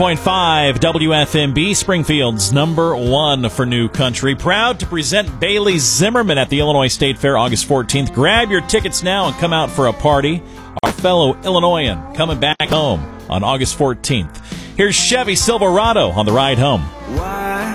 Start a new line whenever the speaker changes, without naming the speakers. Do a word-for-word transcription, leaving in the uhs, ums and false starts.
point five W F M B, Springfield's number one for new country. Proud to present Bailey Zimmerman at the Illinois State Fair August fourteenth. Grab your tickets now and come out for a party. Our fellow Illinoisan coming back home on August fourteenth. Here's Chevy Silverado on the ride home.
Why